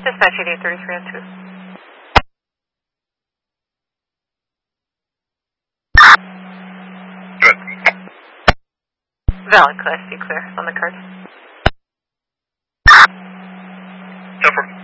Dispatch 8833 on 2. Good. Valid Class C clear on the card. Silver.